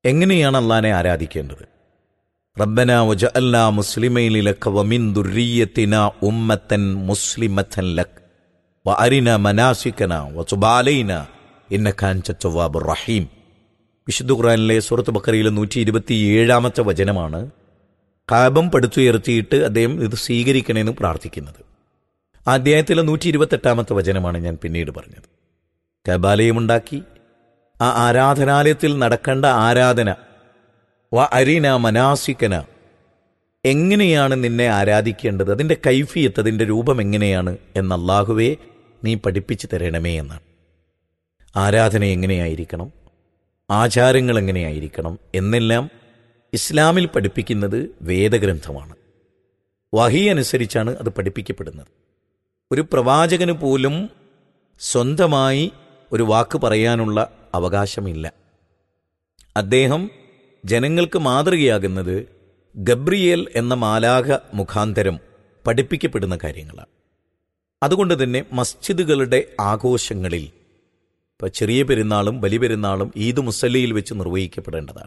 എങ്ങനെയാണ് അള്ളാനെ ആരാധിക്കേണ്ടത്? റബ്ബനാ വജഅൽനാ മുസ്ലിമൈനി ലക വമിൻ ദുർരിയ്യതിനാ ഉമ്മത്തൻ മുസ്ലിമത്തൻ ലക് വഅരിനാ മനാസികനാ വതുബ് അലൈനാ ഇന്നക അൻത തവ്വാബുർ റഹീം. വിശുദ്ധ ഖുർആനിലെ സൂറത്ത് ബഖറയിലെ 127-ാമത്തെ വചനമാണ് കഅബം പടുത്തുയർത്തിയിട്ട് അദ്ദേഹം ഇത് സ്വീകരിക്കണമെന്ന് പ്രാർത്ഥിക്കുന്നത്. ആ അധ്യായത്തിലെ 128-ാമത്തെ വചനമാണ് ഞാൻ പിന്നീട് പറഞ്ഞത്. കഅബാലയമുണ്ടാക്കി ആ ആരാധനാലയത്തിൽ നടക്കേണ്ട ആരാധന വ അരീന മനാസിക്കന, എങ്ങനെയാണ് നിന്നെ ആരാധിക്കേണ്ടത്, അതിൻ്റെ കൈഫിയത്ത്, അതിൻ്റെ രൂപം എങ്ങനെയാണ് എന്ന് അല്ലാഹുവേ നീ പഠിപ്പിച്ചു തരണമേ എന്നാണ്. ആരാധന എങ്ങനെയായിരിക്കണം, ആചാരങ്ങൾ എങ്ങനെയായിരിക്കണം എന്നെല്ലാം ഇസ്ലാമിൽ പഠിപ്പിക്കുന്നത് വേദഗ്രന്ഥമാണ്. വഹി അനുസരിച്ചാണ് അത് പഠിപ്പിക്കപ്പെടുന്നത്. ഒരു പ്രവാചകന് പോലും സ്വന്തമായി ഒരു വാക്ക് പറയാനുള്ള അവകാശമില്ല. അദ്ദേഹം ജനങ്ങൾക്ക് മാതൃകയാകുന്നത് ഗബ്രിയേൽ എന്ന മാലാഖ മുഖാന്തരം പഠിപ്പിക്കപ്പെടുന്ന കാര്യങ്ങളാണ്. അതുകൊണ്ട് തന്നെ മസ്ജിദുകളുടെ ആഘോഷങ്ങളിൽ ഇപ്പോൾ ചെറിയ പെരുന്നാളും വലിയ പെരുന്നാളും ഈദ് മുസല്ലയിൽ വെച്ച് നിർവഹിക്കപ്പെടേണ്ടതാണ്.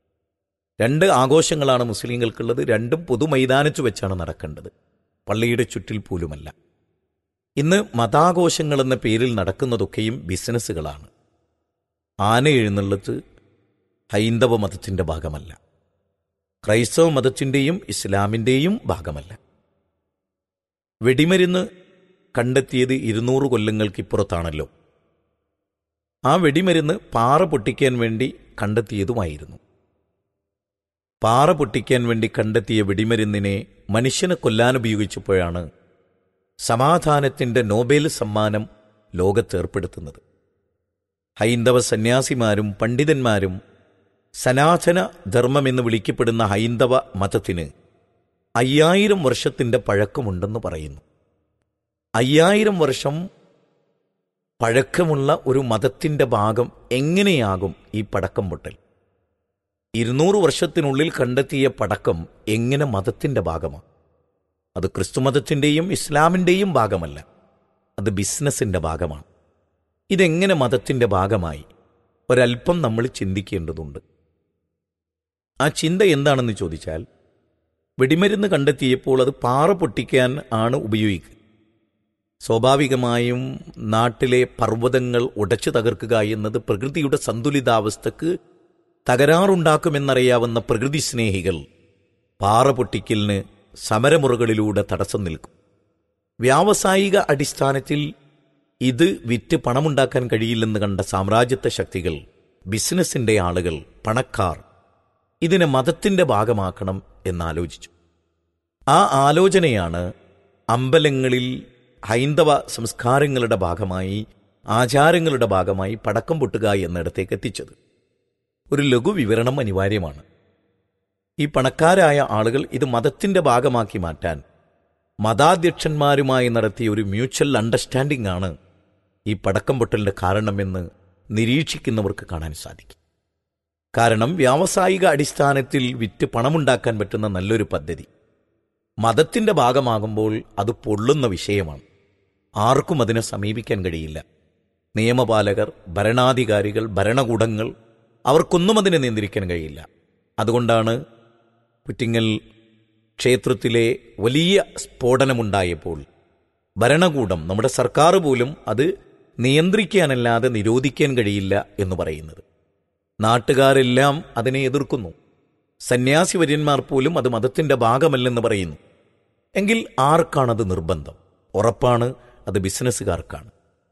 2 ആഘോഷങ്ങളാണ് മുസ്ലിങ്ങൾക്കുള്ളത്. 2ഉം പൊതുമൈതാനത്ത് വെച്ചാണ് നടക്കേണ്ടത്, പള്ളിയുടെ ചുറ്റിൽ പോലുമല്ല. ഇന്ന് മതാഘോഷങ്ങൾ എന്ന പേരിൽ നടക്കുന്നതൊക്കെയും ബിസിനസ്സുകളാണ്. ആന എഴുന്നള്ളത്ത് ഹൈന്ദവ മതത്തിൻ്റെ ഭാഗമല്ല, ക്രൈസ്തവ മതത്തിൻ്റെയും ഇസ്ലാമിൻ്റെയും ഭാഗമല്ല. വെടിമരുന്ന് കണ്ടെത്തിയത് 200 കൊല്ലങ്ങൾക്കിപ്പുറത്താണല്ലോ. ആ വെടിമരുന്ന് പാറ പൊട്ടിക്കാൻ വേണ്ടി കണ്ടെത്തിയതുമായിരുന്നു. പാറ പൊട്ടിക്കാൻ വേണ്ടി കണ്ടെത്തിയ വെടിമരുന്നിനെ മനുഷ്യനെ കൊല്ലാൻ ഉപയോഗിച്ചപ്പോഴാണ് സമാധാനത്തിൻ്റെ നോബേൽ സമ്മാനം ലോകത്തേർപ്പെടുത്തുന്നത്. ഹൈന്ദവ സന്യാസിമാരും പണ്ഡിതന്മാരും സനാതന ധർമ്മമെന്ന് വിളിക്കപ്പെടുന്ന ഹൈന്ദവ മതത്തിന് 5000 വർഷത്തിൻ്റെ പഴക്കമുണ്ടെന്ന് പറയുന്നു. 5000 വർഷം പഴക്കമുള്ള ഒരു മതത്തിൻ്റെ ഭാഗം എങ്ങനെയാകും ഈ പടക്കം പൊട്ടൽ? 200 വർഷത്തിനുള്ളിൽ കണ്ടെത്തിയ പടക്കം എങ്ങനെ മതത്തിൻ്റെ ഭാഗമാണ്? അത് ക്രിസ്തുമതത്തിൻ്റെയും ഇസ്ലാമിൻ്റെയും ഭാഗമല്ല, അത് ബിസിനസ്സിൻ്റെ ഭാഗമാണ്. ഇതെങ്ങനെ മതത്തിൻ്റെ ഭാഗമായി? ഒരല്പം നമ്മൾ ചിന്തിക്കേണ്ടതുണ്ട്. ആ ചിന്ത എന്താണെന്ന് ചോദിച്ചാൽ, വെടിമരുന്ന് കണ്ടെത്തിയപ്പോൾ അത് പാറ പൊട്ടിക്കാൻ ആണ് ഉപയോഗിക്കുക. സ്വാഭാവികമായും നാട്ടിലെ പർവ്വതങ്ങൾ ഉടച്ചു തകർക്കുക എന്നത് പ്രകൃതിയുടെ സന്തുലിതാവസ്ഥക്ക് തകരാറുണ്ടാക്കുമെന്നറിയാവുന്ന പ്രകൃതി സ്നേഹികൾ പാറ പൊട്ടിക്കലിന് സമരമുറകളിലൂടെ തടസ്സം നിൽക്കും. വ്യാവസായിക അടിസ്ഥാനത്തിൽ ഇത് വിറ്റ് പണമുണ്ടാക്കാൻ കഴിയില്ലെന്ന് കണ്ട സാമ്രാജ്യത്വ ശക്തികൾ, ബിസിനസ്സിൻ്റെ ആളുകൾ, പണക്കാർ ഇതിനെ മതത്തിൻ്റെ ഭാഗമാക്കണം എന്നാലോചിച്ചു. ആ ആലോചനയാണ് അമ്പലങ്ങളിൽ ഹൈന്ദവ സംസ്കാരങ്ങളുടെ ഭാഗമായി, ആചാരങ്ങളുടെ ഭാഗമായി പടക്കം പൊട്ടുക എന്നിടത്തേക്ക് എത്തിച്ചത്. ഒരു ലഘു വിവരണം അനിവാര്യമാണ്. ഈ പണക്കാരായ ആളുകൾ ഇത് മതത്തിൻ്റെ ഭാഗമാക്കി മാറ്റാൻ മതാധ്യക്ഷന്മാരുമായി നടത്തിയ ഒരു മ്യൂച്വൽ അണ്ടർസ്റ്റാൻഡിംഗ് ആണ് ഈ പടക്കം പൊട്ടലിൻ്റെ കാരണമെന്ന് നിരീക്ഷിക്കുന്നവർക്ക് കാണാൻ സാധിക്കും. കാരണം വ്യാവസായിക അടിസ്ഥാനത്തിൽ വിറ്റ് പണമുണ്ടാക്കാൻ പറ്റുന്ന നല്ലൊരു പദ്ധതി മതത്തിൻ്റെ ഭാഗമാകുമ്പോൾ അത് പൊള്ളുന്ന വിഷയമാണ്. ആർക്കും അതിനെ സമീപിക്കാൻ കഴിയില്ല. നിയമപാലകർ, ഭരണാധികാരികൾ, ഭരണകൂടങ്ങൾ, അവർക്കൊന്നും അതിനെ നിയന്ത്രിക്കാൻ കഴിയില്ല. അതുകൊണ്ടാണ് പുറ്റിങ്ങൽ ക്ഷേത്രത്തിലെ വലിയ സ്ഫോടനമുണ്ടായപ്പോൾ ഭരണകൂടം, നമ്മുടെ സർക്കാർ പോലും അത് നിയന്ത്രിക്കാനല്ലാതെ നിരോധിക്കാൻ കഴിയില്ല എന്ന് പറയുന്നത്. നാട്ടുകാരെല്ലാം അതിനെ എതിർക്കുന്നു. സന്യാസിവര്യന്മാർ പോലും അത് മതത്തിൻ്റെ ഭാഗമല്ലെന്ന് പറയുന്നു. എങ്കിൽ ആർക്കാണത് നിർബന്ധം? ഉറപ്പാണ്, അത് ബിസിനസ്സുകാർക്കാണ്.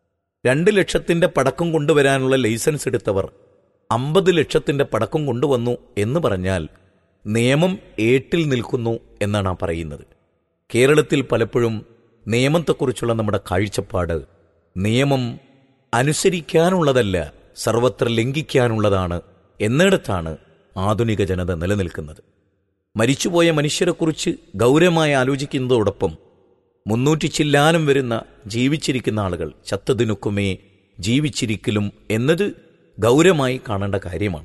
2 ലക്ഷത്തിൻ്റെ പടക്കം കൊണ്ടുവരാനുള്ള ലൈസൻസ് എടുത്തവർ 50 ലക്ഷത്തിൻ്റെ പടക്കം കൊണ്ടുവന്നു എന്ന് പറഞ്ഞാൽ നിയമം ഏട്ടിൽ നിൽക്കുന്നു എന്നാണ് ആ പറയുന്നത്. കേരളത്തിൽ പലപ്പോഴും നിയമത്തെക്കുറിച്ചുള്ള നമ്മുടെ കാഴ്ചപ്പാട് നിയമം അനുസരിക്കാനുള്ളതല്ല, സർവത്ര ലംഘിക്കാനുള്ളതാണ് എന്നിടത്താണ് ആധുനിക ജനത നിലനിൽക്കുന്നത്. മരിച്ചുപോയ മനുഷ്യരെക്കുറിച്ച് ഗൗരവമായി ആലോചിക്കുന്നതോടൊപ്പം 300 ചില്ലാനം വരുന്ന ജീവിച്ചിരിക്കുന്ന ആളുകൾ ചത്തതിനൊക്കുമേ ജീവിച്ചിരിക്കലും എന്നത് ഗൗരവമായി കാണേണ്ട കാര്യമാണ്.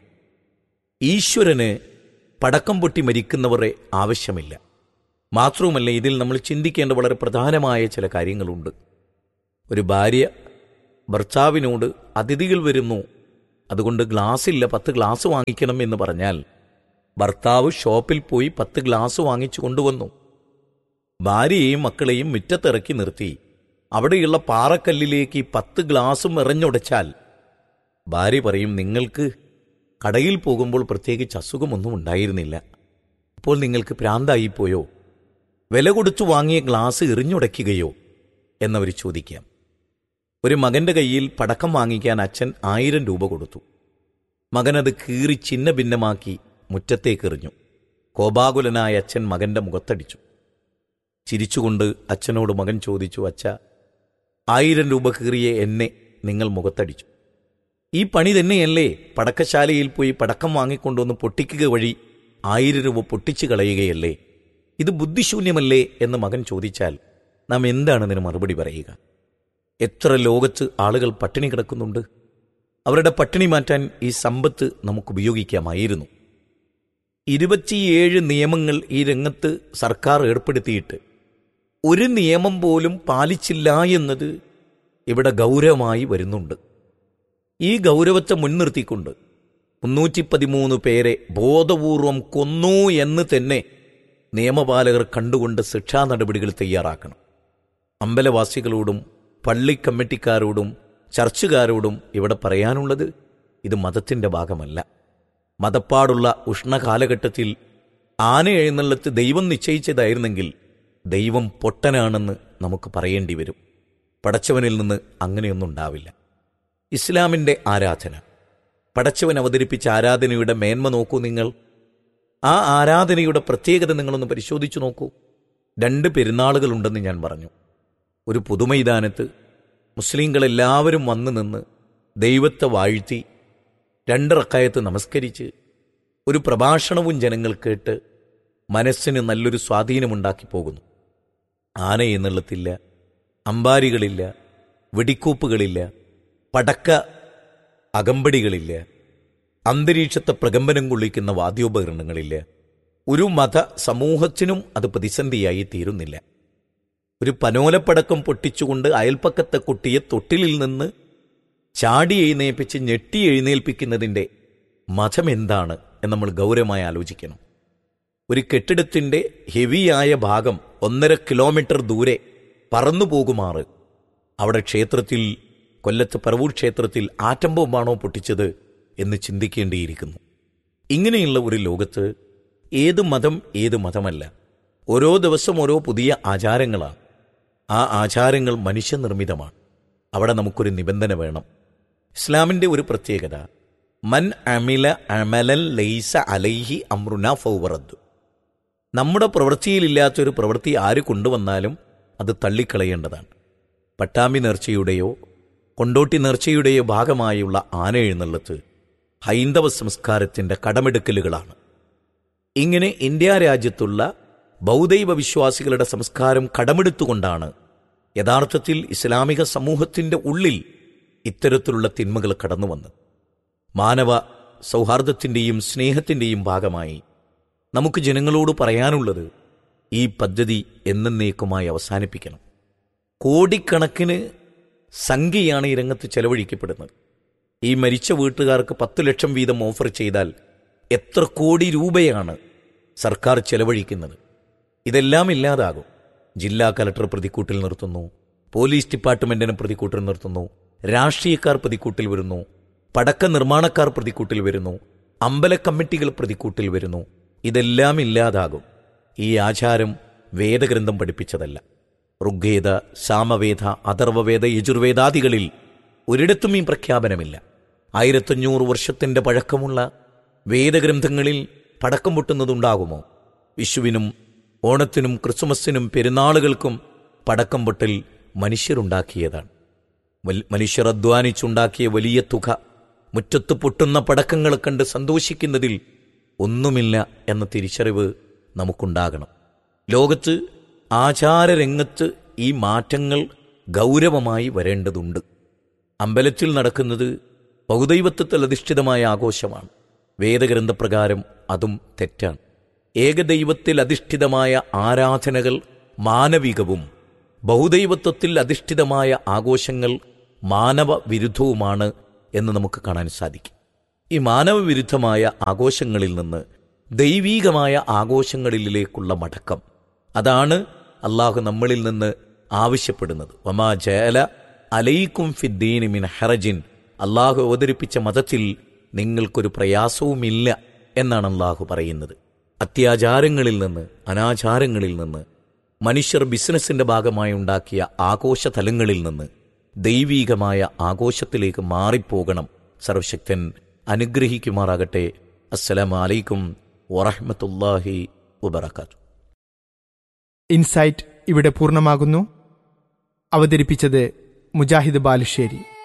ഈശ്വരന് പടക്കം പൊട്ടി മരിക്കുന്നവരെ ആവശ്യമില്ല. മാത്രവുമല്ല, ഇതിൽ നമ്മൾ ചിന്തിക്കേണ്ട വളരെ പ്രധാനമായ ചില കാര്യങ്ങളുണ്ട്. ഒരു ഭാര്യ ഭർത്താവിനോട് അതിഥികൾ വരുന്നു, അതുകൊണ്ട് ഗ്ലാസ്സില്ല, 10 ഗ്ലാസ് വാങ്ങിക്കണം എന്ന് പറഞ്ഞാൽ ഭർത്താവ് ഷോപ്പിൽ പോയി 10 ഗ്ലാസ് വാങ്ങിച്ചു കൊണ്ടുവന്നു. ഭാര്യയെയും മക്കളെയും മുറ്റത്തിറക്കി നിർത്തി അവിടെയുള്ള പാറക്കല്ലിലേക്ക് 10 ഗ്ലാസും എറിഞ്ഞുടച്ചാൽ ഭാര്യ പറയും, നിങ്ങൾക്ക് കടയിൽ പോകുമ്പോൾ പ്രത്യേകിച്ച് അസുഖമൊന്നും ഉണ്ടായിരുന്നില്ല, ഇപ്പോൾ നിങ്ങൾക്ക് ഭ്രാന്തായിപ്പോയോ? വില കൊടുത്തു വാങ്ങിയ ഗ്ലാസ് എറിഞ്ഞുടയ്ക്കുകയോ എന്നവർ ചോദിക്കാം. ഒരു മകന്റെ കയ്യിൽ പടക്കം വാങ്ങിക്കാൻ അച്ഛൻ 1000 രൂപ കൊടുത്തു. മകനത് കീറി ചിന്ന ഭിന്നമാക്കി മുറ്റത്തേക്കെറിഞ്ഞു. കോപാകുലനായ അച്ഛൻ മകന്റെ മുഖത്തടിച്ചു. ചിരിച്ചുകൊണ്ട് അച്ഛനോട് മകൻ ചോദിച്ചു, അച്ഛാ, 1000 രൂപ കീറിയ എന്നെ നിങ്ങൾ മുഖത്തടിച്ചു. ഈ പണി തന്നെയല്ലേ പടക്കശാലയിൽ പോയി പടക്കം വാങ്ങിക്കൊണ്ടുവന്ന് പൊട്ടിക്കുക വഴി 1000 രൂപ പൊട്ടിച്ചു കളയുകയല്ലേ? ഇത് ബുദ്ധിശൂന്യമല്ലേ എന്ന് മകൻ ചോദിച്ചാൽ നാം എന്താണ് ഇതിന് മറുപടി പറയുക? എത്ര ലോകത്ത് ആളുകൾ പട്ടിണി കിടക്കുന്നുണ്ട്. അവരുടെ പട്ടിണി മാറ്റാൻ ഈ സമ്പത്ത് നമുക്ക് ഉപയോഗിക്കാമായിരുന്നു. 27 നിയമങ്ങൾ ഈ രംഗത്ത് സർക്കാർ ഏർപ്പെടുത്തിയിട്ട് ഒരു നിയമം പോലും പാലിച്ചില്ല എന്നത് ഇവിടെ ഗൗരവമായി വരുന്നുണ്ട്. ഈ ഗൗരവത്തെ മുൻനിർത്തിക്കൊണ്ട് 313 പേരെ ബോധപൂർവം കൊന്നു എന്ന് തന്നെ നിയമപാലകർ കണ്ടുകൊണ്ട് ശിക്ഷാ നടപടികൾ തയ്യാറാക്കണം. അമ്പലവാസികളോടും പള്ളി കമ്മിറ്റിക്കാരോടും ചർച്ചുകാരോടും ഇവിടെ പറയാനുള്ളത്, ഇത് മതത്തിന്റെ ഭാഗമല്ല. മതപ്പാടുള്ള ഉഷ്ണകാലഘട്ടത്തിൽ ആന എഴുന്നള്ളത്ത് ദൈവം നിശ്ചയിച്ചതായിരുന്നെങ്കിൽ ദൈവം പൊട്ടനാണെന്ന് നമുക്ക് പറയേണ്ടി വരും. പടച്ചവനിൽ നിന്ന് അങ്ങനെയൊന്നും ഉണ്ടാവില്ല. ഇസ്ലാമിൻ്റെ ആരാധന, പടച്ചവൻ അവതരിപ്പിച്ച ആരാധനയുടെ മേന്മ നോക്കൂ നിങ്ങൾ. ആ ആരാധനയുടെ പ്രത്യേകത നിങ്ങളൊന്ന് പരിശോധിച്ചു നോക്കൂ. 2 പെരുന്നാളുകളുണ്ടെന്ന് ഞാൻ പറഞ്ഞു. ഒരു പൊതുമൈതാനത്ത് മുസ്ലിങ്ങളെല്ലാവരും വന്നു നിന്ന് ദൈവത്തെ വാഴ്ത്തി 2 റക്അത്ത് നമസ്കരിച്ച് ഒരു പ്രഭാഷണവും ജനങ്ങൾ കേട്ട് മനസ്സിന് നല്ലൊരു സ്വാധീനമുണ്ടാക്കി പോകുന്നു. ആന എന്നുള്ളത്തില്ല, അമ്പാരികളില്ല, വെടിക്കൂപ്പുകളില്ല, പടക്ക അകമ്പടികളില്ല, അന്തരീക്ഷത്തെ പ്രകമ്പനം കൊള്ളിക്കുന്ന വാദ്യോപകരണങ്ങളില്ല. ഒരു മത സമൂഹത്തിനും അത് പ്രതിസന്ധിയായി തീരുന്നില്ല. ഒരു പനോലപ്പടക്കം പൊട്ടിച്ചുകൊണ്ട് അയൽപ്പക്കത്തെ കുട്ടിയെ തൊട്ടിലിൽ നിന്ന് ചാടി എഴുന്നേൽപ്പിച്ച് ഞെട്ടി എഴുന്നേൽപ്പിക്കുന്നതിൻ്റെ മതം എന്താണ് എന്ന് നമ്മൾ ഗൗരവമായി ആലോചിക്കണം. ഒരു കെട്ടിടത്തിൻ്റെ ഹെവിയായ ഭാഗം 1.5 കിലോമീറ്റർ ദൂരെ പറന്നു പോകുമാറ് അവിടെ ക്ഷേത്രത്തിൽ, കൊല്ലത്ത് പറവൂർ ക്ഷേത്രത്തിൽ ആറ്റം ബോംബാണോ പൊട്ടിച്ചത് എന്ന് ചിന്തിക്കേണ്ടിയിരിക്കുന്നു. ഇങ്ങനെയുള്ള ഒരു ലോകത്ത് ഏത് മതം ഏത് മതമല്ല, ഓരോ ദിവസം ഓരോ പുതിയ ആചാരങ്ങളാണ്. ആ ആചാരങ്ങൾ മനുഷ്യനിർമ്മിതമാണ്. അവിടെ നമുക്കൊരു നിബന്ധന വേണം. ഇസ്ലാമിൻ്റെ ഒരു പ്രത്യേകത, മൻ അമില അമലൻ ലൈസ അലൈഹി അമ്രുന ഫൗറദ്ദു. നമ്മുടെ പ്രവൃത്തിയിലില്ലാത്തൊരു പ്രവൃത്തി ആര് കൊണ്ടുവന്നാലും അത് തള്ളിക്കളയേണ്ടതാണ്. പട്ടാമ്പി നേർച്ചയുടെയോ കൊണ്ടോട്ടി നേർച്ചയുടെയോ ഭാഗമായുള്ള ആന എഴുന്നള്ളത്ത് ഹൈന്ദവ സംസ്കാരത്തിൻ്റെ കടമെടുക്കലുകളാണ്. ഇങ്ങനെ ഇന്ത്യ രാജ്യത്തുള്ള ബൗദ്ധൈവ വിശ്വാസികളുടെ സംസ്കാരം കടമെടുത്തുകൊണ്ടാണ് യഥാർത്ഥത്തിൽ ഇസ്ലാമിക സമൂഹത്തിൻ്റെ ഉള്ളിൽ ഇത്തരത്തിലുള്ള തിന്മകൾ കടന്നു വന്നത്. മാനവ സൗഹാർദ്ദത്തിൻ്റെയും സ്നേഹത്തിൻ്റെയും ഭാഗമായി നമുക്ക് ജനങ്ങളോട് പറയാനുള്ളത്, ഈ പദ്ധതി എന്നേക്കുമായി അവസാനിപ്പിക്കണം. കോടിക്കണക്കിന് സംഖ്യയാണ് ഈ രംഗത്ത് ചെലവഴിക്കപ്പെടുന്നത്. ഈ മരിച്ച വീട്ടുകാർക്ക് 10 ലക്ഷം വീതം ഓഫർ ചെയ്താൽ എത്ര കോടി രൂപയാണ് സർക്കാർ ചെലവഴിക്കുന്നത്? ഇതെല്ലാം ഇല്ലാതാകും. ജില്ലാ കലക്ടർ പ്രതിക്കൂട്ടിൽ നിർത്തുന്നു, പോലീസ് ഡിപ്പാർട്ട്മെന്റിനെ പ്രതിക്കൂട്ടിൽ നിർത്തുന്നു, രാഷ്ട്രീയക്കാർ പ്രതിക്കൂട്ടിൽ വരുന്നു, പടക്ക നിർമ്മാണക്കാർ പ്രതിക്കൂട്ടിൽ വരുന്നു, അമ്പല കമ്മിറ്റികൾ പ്രതിക്കൂട്ടിൽ വരുന്നു. ഇതെല്ലാം ഇല്ലാതാകും. ഈ ആചാരം വേദഗ്രന്ഥം പഠിപ്പിച്ചതല്ല. ഋഗ്വേദ, സാമവേദ, അഥർവവേദ, യജുർവേദാദികളിൽ ഒരിടത്തും ഈ പ്രഖ്യാപനമില്ല. 1500 വർഷത്തിന്റെ പഴക്കമുള്ള വേദഗ്രന്ഥങ്ങളിൽ പടക്കം പൊട്ടുന്നതുണ്ടാകുമോ? വിഷുവിനും ഓണത്തിനും ക്രിസ്മസിനും പെരുന്നാളുകൾക്കും പടക്കം പൊട്ടൽ മനുഷ്യരുണ്ടാക്കിയതാണ്. മനുഷ്യർ അധ്വാനിച്ചുണ്ടാക്കിയ വലിയ തുക മുറ്റത്ത് പൊട്ടുന്ന പടക്കങ്ങളെ കണ്ട് സന്തോഷിക്കുന്നതിൽ ഒന്നുമില്ല എന്ന തിരിച്ചറിവ് നമുക്കുണ്ടാകണം. ലോകത്ത് ആചാരരംഗത്ത് ഈ മാറ്റങ്ങൾ ഗൗരവമായി വരേണ്ടതുണ്ട്. അമ്പലത്തിൽ നടക്കുന്നത് ബഹുദൈവത്വത്തിൽ അധിഷ്ഠിതമായ ആഘോഷമാണ്. വേദഗ്രന്ഥപ്രകാരം അതും തെറ്റാണ്. ഏകദൈവത്തിൽ അധിഷ്ഠിതമായ ആരാധനകൾ മാനവികവും ബഹുദൈവത്വത്തിൽ അധിഷ്ഠിതമായ ആഘോഷങ്ങൾ മാനവ വിരുദ്ധവുമാണ് എന്ന് നമുക്ക് കാണാൻ സാധിക്കും. ഈ മാനവവിരുദ്ധമായ ആഘോഷങ്ങളിൽ നിന്ന് ദൈവീകമായ ആഘോഷങ്ങളിലേക്കുള്ള മടക്കം, അതാണ് അള്ളാഹു നമ്മളിൽ നിന്ന് ആവശ്യപ്പെടുന്നത്. വമാ ജഅല അലൈക്കും ഫിദ്ദീനി മിൻ ഹറജിൻ, അള്ളാഹു അവതരിപ്പിച്ച മതത്തിൽ നിങ്ങൾക്കൊരു പ്രയാസവുമില്ല എന്നാണ് അള്ളാഹു പറയുന്നത്. അത്യാചാരങ്ങളിൽ നിന്ന്, അനാചാരങ്ങളിൽ നിന്ന്, മനുഷ്യർ ബിസിനസിന്റെ ഭാഗമായി ഉണ്ടാക്കിയ ആഘോഷതലങ്ങളിൽ നിന്ന് ദൈവീകമായ ആഘോഷത്തിലേക്ക് മാറിപ്പോകണം. സർവശക്തൻ അനുഗ്രഹിക്കുമാറാകട്ടെ. അസ്സലാമു അലൈക്കും വറഹ്മത്തുള്ളാഹി വബറകാതുഹു. ഇൻസൈറ്റ് ഇവിടെ പൂർണ്ണമാകുന്നു. അവതരിപ്പിച്ചത് മുജാഹിദ് ബാലുശ്ശേരി.